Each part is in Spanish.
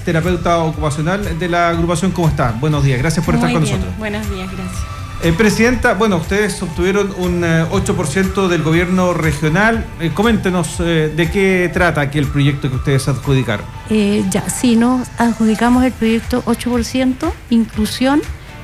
terapeuta ocupacional de la agrupación. ¿Cómo está? Buenos días, gracias por estar con nosotros. Buenos días, gracias. Presidenta, bueno, ustedes obtuvieron un 8% del gobierno regional. Coméntenos de qué trata aquí el proyecto que ustedes adjudicaron. Sí, nos adjudicamos el proyecto 8%, inclusión,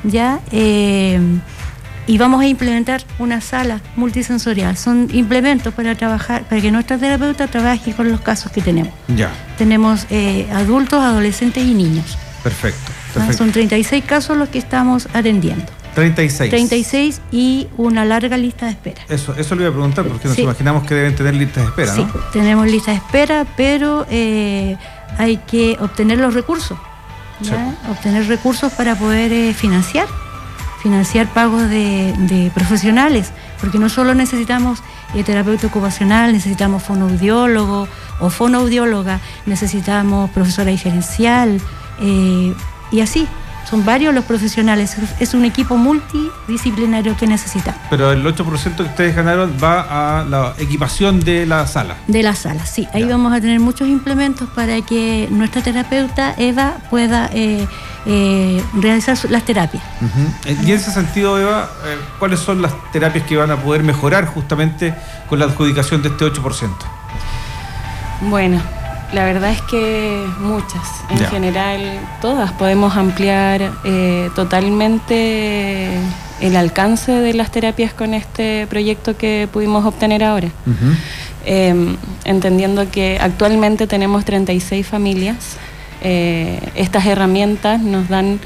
y vamos a implementar una sala multisensorial. Son implementos para trabajar, para que nuestra terapeuta trabaje con los casos que tenemos. Ya. Tenemos adultos, adolescentes y niños. Perfecto. Son 36 casos los que estamos atendiendo. 36 y una larga lista de espera. Eso le iba a preguntar, porque nos imaginamos que deben tener listas de espera, ¿no? Sí, tenemos listas de espera, pero hay que obtener los recursos. Obtener recursos para poder financiar pagos de profesionales, porque no solo necesitamos terapeuta ocupacional, necesitamos fonoaudiólogo o fonoaudióloga, necesitamos profesora diferencial, y así. Son varios los profesionales, es un equipo multidisciplinario que necesitamos. Pero el 8% que ustedes ganaron va a la equipación de la sala. De la sala, sí. Ahí vamos a tener muchos implementos para que nuestra terapeuta Eva pueda realizar las terapias. Y en ese sentido, Eva, ¿cuáles son las terapias que van a poder mejorar justamente con la adjudicación de este 8%? Bueno, la verdad es que muchas, en general todas. Podemos ampliar totalmente el alcance de las terapias con este proyecto que pudimos obtener ahora. Entendiendo que actualmente tenemos 36 familias, estas herramientas nos dan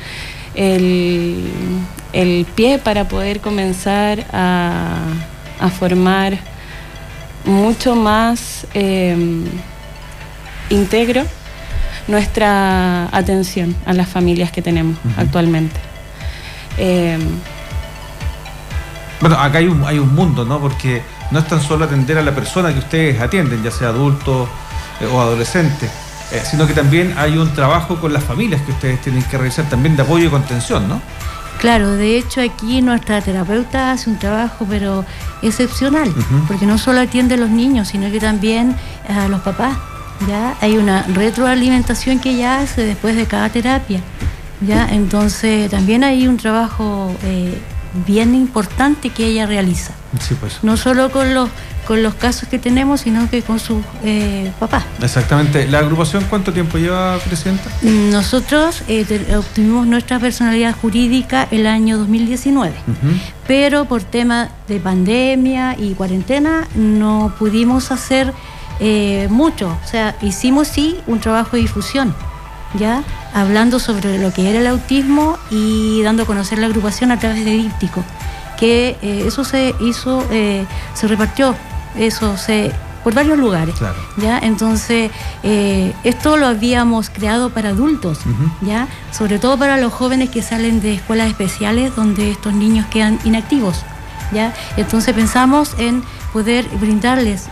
el pie para poder comenzar a formar mucho más integro nuestra atención a las familias que tenemos actualmente. Bueno, acá hay un mundo, ¿no? Porque no es tan solo atender a la persona que ustedes atienden, ya sea adulto o adolescente, sino que también hay un trabajo con las familias que ustedes tienen que realizar también de apoyo y contención, ¿no? Claro, de hecho aquí nuestra terapeuta hace un trabajo pero excepcional, porque no solo atiende a los niños, sino que también a los papás. Ya hay una retroalimentación que ella hace después de cada terapia, entonces también hay un trabajo bien importante que ella realiza. Sí, pues. No solo con los casos que tenemos, sino que con sus papás. Exactamente. ¿La agrupación cuánto tiempo lleva, Presidenta? Nosotros obtuvimos nuestra personalidad jurídica el año 2019, pero por tema de pandemia y cuarentena no pudimos hacer mucho. O sea, hicimos un trabajo de difusión, hablando sobre lo que era el autismo y dando a conocer la agrupación a través de díptico, que eso se hizo, se repartió por varios lugares. Claro. Entonces esto lo habíamos creado para adultos, sobre todo para los jóvenes que salen de escuelas especiales donde estos niños quedan inactivos, entonces pensamos en poder brindarles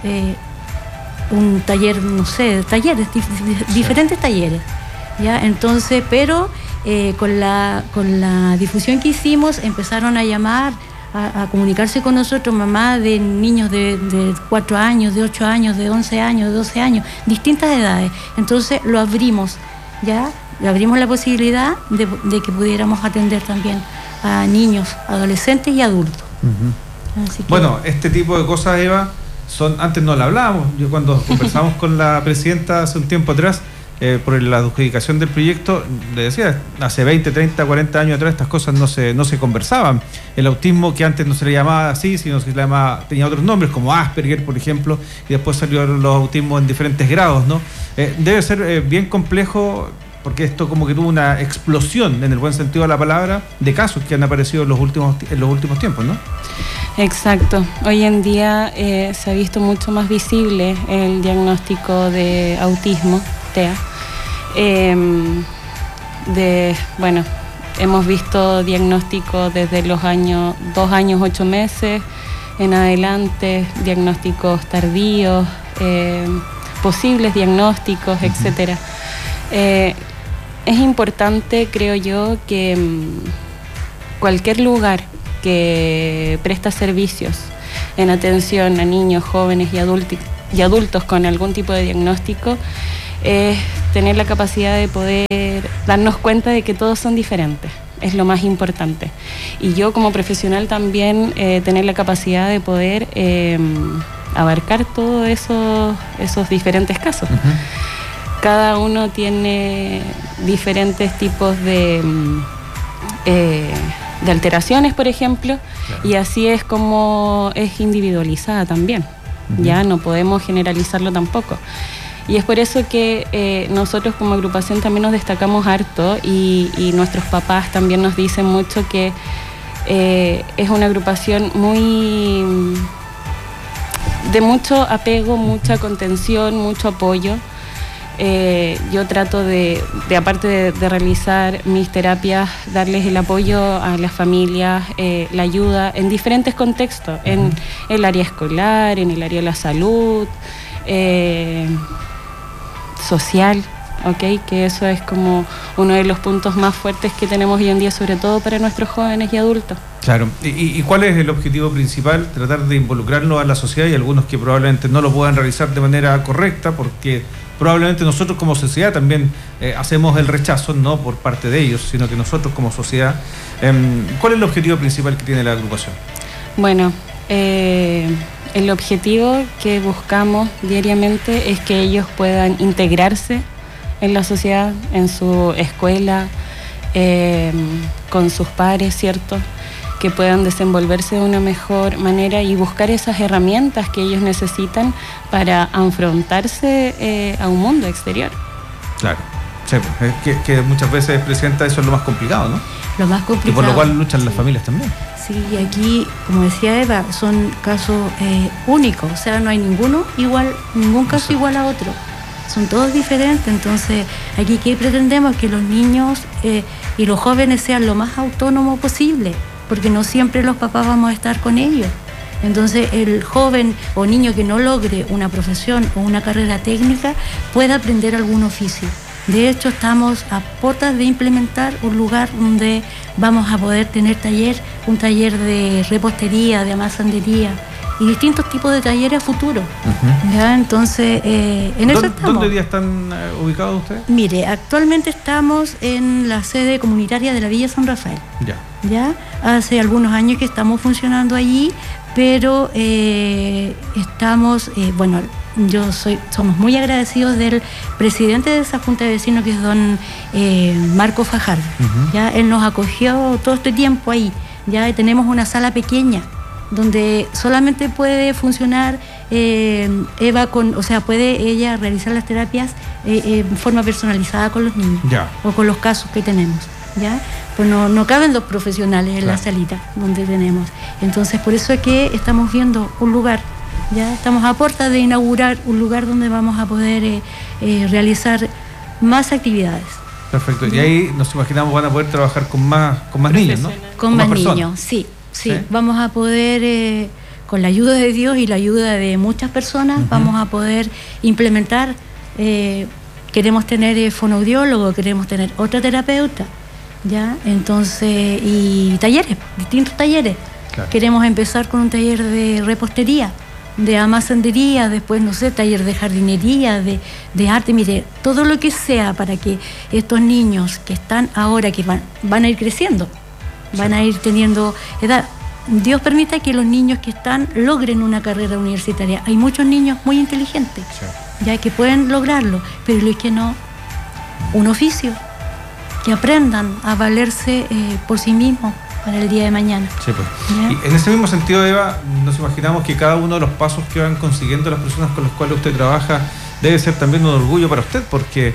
un taller, diferentes talleres, entonces, pero con la difusión que hicimos empezaron a llamar, a comunicarse con nosotros mamás de niños de 4 años, de 8 años, de 11 años, de 12 años, distintas edades. Entonces lo abrimos, le abrimos la posibilidad de que pudiéramos atender también a niños, adolescentes y adultos. Así que, bueno, este tipo de cosas, Eva, antes no la hablábamos. Yo cuando conversamos con la presidenta hace un tiempo atrás por la adjudicación del proyecto, le decía, hace 20, 30, 40 años atrás estas cosas no se conversaban. El autismo, que antes no se le llamaba así, sino se le llamaba, tenía otros nombres como Asperger, por ejemplo, y después salieron los autismos en diferentes grados, ¿no? Debe ser bien complejo, porque esto como que tuvo una explosión, en el buen sentido de la palabra, de casos que han aparecido en los últimos tiempos, ¿no? Exacto. Hoy en día se ha visto mucho más visible el diagnóstico de autismo, TEA. Hemos visto diagnósticos desde los 2 años 8 meses en adelante, diagnósticos tardíos, posibles diagnósticos, etcétera. Es importante, creo yo, que cualquier lugar que presta servicios en atención a niños, jóvenes y adultos con algún tipo de diagnóstico es tener la capacidad de poder darnos cuenta de que todos son diferentes. Es lo más importante. Y yo como profesional también tener la capacidad de poder abarcar todos esos diferentes casos. Cada uno tiene diferentes tipos de alteraciones, por ejemplo, y así es como es individualizada también. Ya no podemos generalizarlo tampoco. Y es por eso que nosotros como agrupación también nos destacamos harto y nuestros papás también nos dicen mucho que es una agrupación de mucho apego, mucha contención, mucho apoyo. Yo trato de aparte de realizar mis terapias, darles el apoyo a las familias, la ayuda en diferentes contextos, en el área escolar, en el área de la salud, social, ¿ok? Que eso es como uno de los puntos más fuertes que tenemos hoy en día, sobre todo para nuestros jóvenes y adultos. Claro. ¿Y cuál es el objetivo principal? Tratar de involucrarnos a la sociedad, y algunos que probablemente no lo puedan realizar de manera correcta, porque probablemente nosotros como sociedad también hacemos el rechazo, no por parte de ellos, sino que nosotros como sociedad. ¿Cuál es el objetivo principal que tiene la agrupación? Bueno, el objetivo que buscamos diariamente es que ellos puedan integrarse en la sociedad, en su escuela, con sus pares, ¿cierto? Que puedan desenvolverse de una mejor manera y buscar esas herramientas que ellos necesitan para afrontarse a un mundo exterior. Claro, sí, que muchas veces, Presidenta, eso es lo más complicado, ¿no? Lo más complicado. Y por lo cual luchan las familias también. Sí, y aquí, como decía Eva, son casos únicos, o sea, no hay ningún caso igual a otro. Son todos diferentes, entonces aquí ¿qué pretendemos? Que los niños y los jóvenes sean lo más autónomos posible, porque no siempre los papás vamos a estar con ellos. Entonces el joven o niño que no logre una profesión o una carrera técnica pueda aprender algún oficio. De hecho, estamos a puertas de implementar un lugar donde vamos a poder tener un taller de repostería, de amasandería y distintos tipos de talleres a futuro. ¿Ya? Entonces, en eso estamos. ¿Dónde día están ubicados ustedes? Mire, actualmente estamos en la sede comunitaria de la Villa San Rafael. Ya. Hace algunos años que estamos funcionando allí, pero estamos, somos muy agradecidos del presidente de esa Junta de Vecinos, que es don Marco Fajardo. Ya, él nos acogió todo este tiempo ahí. Ya tenemos una sala pequeña donde solamente puede funcionar Eva puede ella realizar las terapias en forma personalizada con los niños o con los casos que tenemos. ¿Ya? Pues no caben los profesionales en la salita donde tenemos. Entonces, por eso es que estamos viendo un lugar. Ya estamos a puerta de inaugurar un lugar donde vamos a poder realizar más actividades. Perfecto. Y ahí nos imaginamos van a poder trabajar con más niños, ¿no? Con más niños, sí. Vamos a poder, con la ayuda de Dios y la ayuda de muchas personas, vamos a poder implementar. Queremos tener fonoaudiólogo, queremos tener otra terapeuta, ¿ya? Entonces, y talleres, distintos talleres. Claro. Queremos empezar con un taller de repostería, de amasandería, después, taller de jardinería, de arte, mire, todo lo que sea para que estos niños que están ahora, que van a ir creciendo, van a ir teniendo edad. Dios permita que los niños que están logren una carrera universitaria. Hay muchos niños muy inteligentes, ya que pueden lograrlo, pero los que no, un oficio, que aprendan a valerse por sí mismos para el día de mañana. Sí, pues. Y en ese mismo sentido, Eva, nos imaginamos que cada uno de los pasos que van consiguiendo las personas con las cuales usted trabaja debe ser también un orgullo para usted, porque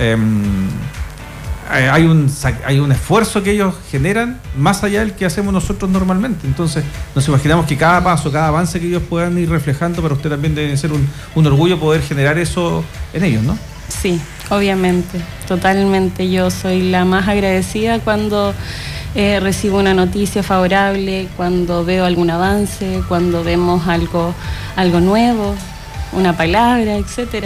hay un esfuerzo que ellos generan más allá del que hacemos nosotros normalmente. Entonces nos imaginamos que cada paso, cada avance que ellos puedan ir reflejando, para usted también debe ser un orgullo poder generar eso en ellos, ¿no? Sí, obviamente, totalmente. Yo soy la más agradecida cuando recibo una noticia favorable, cuando veo algún avance, cuando vemos algo nuevo, una palabra, etcétera.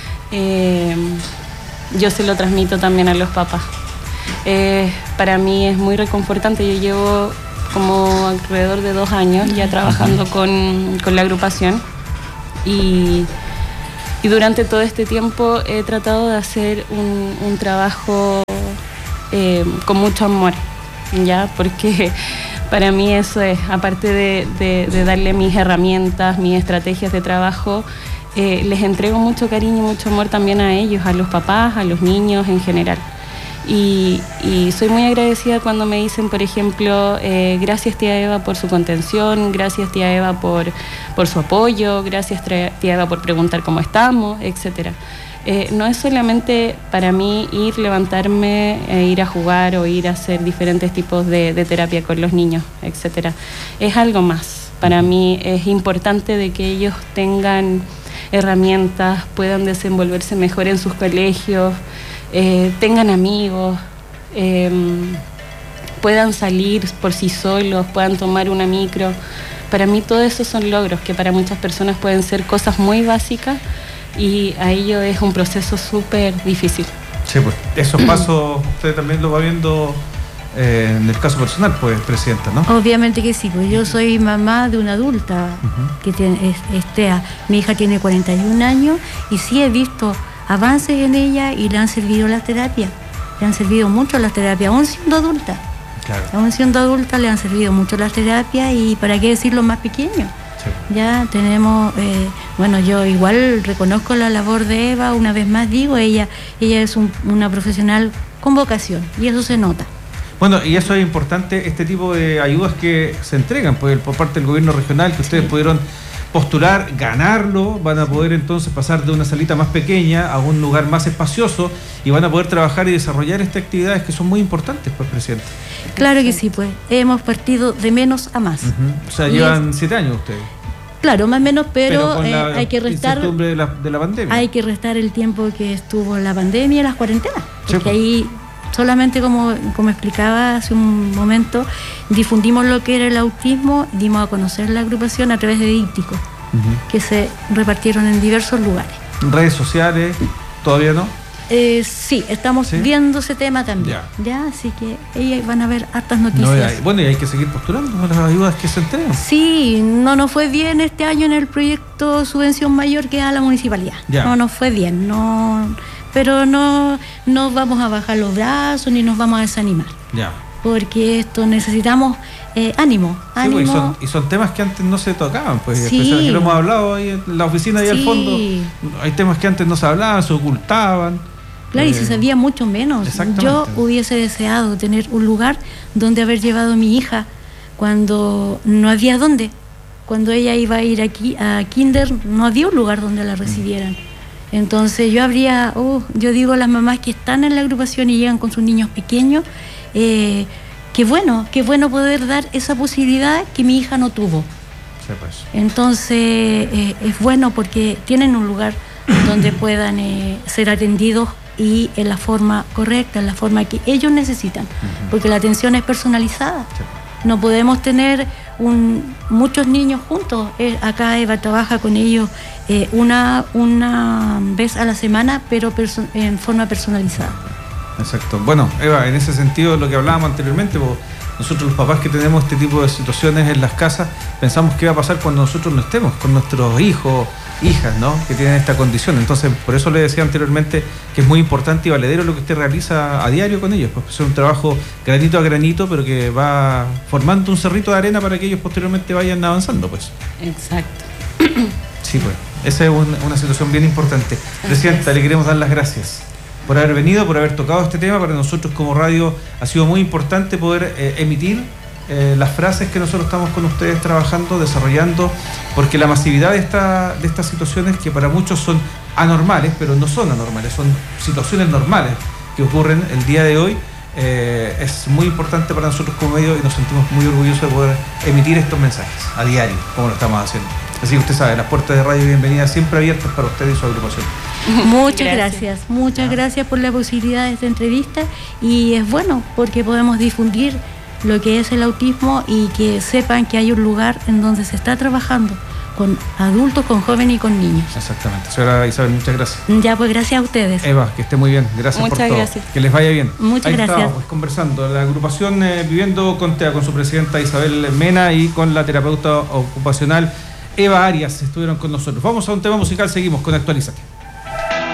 Yo se lo transmito también a los papás. Para mí es muy reconfortante. Yo llevo como alrededor de 2 años ya trabajando con la agrupación y durante todo este tiempo he tratado de hacer un trabajo con mucho amor, ¿ya? Porque para mí eso es, aparte de darle mis herramientas, mis estrategias de trabajo, les entrego mucho cariño y mucho amor también a ellos, a los papás, a los niños en general. Y soy muy agradecida cuando me dicen, por ejemplo, gracias tía Eva por su contención, gracias tía Eva por su apoyo, gracias tía Eva por preguntar cómo estamos, etcétera. No es solamente para mí ir, levantarme, ir a jugar o ir a hacer diferentes tipos de terapia con los niños, etcétera. Es algo más. Para mí es importante de que ellos tengan herramientas, puedan desenvolverse mejor en sus colegios, tengan amigos, puedan salir por sí solos, puedan tomar una micro. Para mí todo eso son logros que para muchas personas pueden ser cosas muy básicas y a ello es un proceso súper difícil. Sí, pues esos pasos usted también lo va viendo en el caso personal, pues, presidenta, ¿no? Obviamente que sí, pues yo soy mamá de una adulta que tiene, mi hija tiene 41 años y sí he visto avances en ella y le han servido las terapias, le han servido mucho las terapias, aún siendo adulta. Claro. Aún siendo adulta le han servido mucho las terapias y para qué decir los más pequeños. Sí. Ya tenemos, bueno, yo igual reconozco la labor de Eva, una vez más digo, ella es una profesional con vocación y eso se nota. Bueno, y eso es importante, este tipo de ayudas que se entregan pues, por parte del gobierno regional, que ustedes pudieron postular, ganarlo, van a poder entonces pasar de una salita más pequeña a un lugar más espacioso y van a poder trabajar y desarrollar estas actividades que son muy importantes, pues, presidente. Claro que sí, pues, hemos partido de menos a más. O sea, llevan 7 años ustedes. Claro, más o menos, pero hay que restar de la pandemia. Hay que restar el tiempo que estuvo la pandemia y las cuarentenas, porque sí, ahí solamente como explicaba hace un momento, difundimos lo que era el autismo, dimos a conocer la agrupación a través de dípticos que se repartieron en diversos lugares. ¿Redes sociales todavía no? Sí, estamos viendo ese tema también. Ya, así que ahí van a ver hartas noticias. Bueno, y hay que seguir postulando las ayudas que se entregan. Sí, no nos fue bien este año en el proyecto Subvención Mayor que da la municipalidad. No nos fue bien, pero no vamos a bajar los brazos ni nos vamos a desanimar. Porque esto necesitamos ánimo. Sí, pues, y son temas que antes no se tocaban, pues que lo hemos hablado ahí en la oficina ahí al fondo. Hay temas que antes no se hablaban, se ocultaban. Claro, y se sabía mucho menos. Yo hubiese deseado tener un lugar donde haber llevado a mi hija cuando no había dónde. Cuando ella iba a ir aquí a kinder, no había un lugar donde la recibieran. Entonces yo digo a las mamás que están en la agrupación y llegan con sus niños pequeños, qué bueno poder dar esa posibilidad que mi hija no tuvo. Sí, pues. Entonces es bueno porque tienen un lugar donde puedan ser atendidos y en la forma correcta, en la forma que ellos necesitan, porque la atención es personalizada. Sí. No podemos tener muchos niños juntos. Acá Eva trabaja con ellos una vez a la semana, pero en forma personalizada. Exacto. Bueno, Eva, en ese sentido, lo que hablábamos anteriormente, nosotros los papás que tenemos este tipo de situaciones en las casas, pensamos qué va a pasar cuando nosotros no estemos, con nuestros hijos, hijas, ¿no? Que tienen esta condición. Entonces, por eso le decía anteriormente que es muy importante y valedero lo que usted realiza a diario con ellos, pues es un trabajo granito a granito, pero que va formando un cerrito de arena para que ellos posteriormente vayan avanzando, pues. Exacto. Sí, pues, esa es una situación bien importante. Presidenta, le queremos dar las gracias por haber venido, por haber tocado este tema. Para nosotros como radio ha sido muy importante poder emitir las frases que nosotros estamos con ustedes trabajando, desarrollando, porque la masividad de estas situaciones que para muchos son anormales, pero no son anormales, son situaciones normales que ocurren el día de hoy, es muy importante para nosotros como medio y nos sentimos muy orgullosos de poder emitir estos mensajes a diario, como lo estamos haciendo. Así que usted sabe, las puertas de Radio Bienvenida siempre abiertas para usted y su agrupación. Muchas gracias por la posibilidad de esta entrevista y es bueno porque podemos difundir lo que es el autismo y que sepan que hay un lugar en donde se está trabajando con adultos, con jóvenes y con niños. Exactamente. Señora Isabel, muchas gracias. Ya, pues gracias a ustedes. Eva, que esté muy bien. Gracias por todo. Muchas gracias. Que les vaya bien. Muchas gracias. Ahí estábamos conversando. La agrupación Viviendo con TEA, con su presidenta Isabel Mena y con la terapeuta ocupacional Eva Arias estuvieron con nosotros. Vamos a un tema musical, seguimos con Actualízate.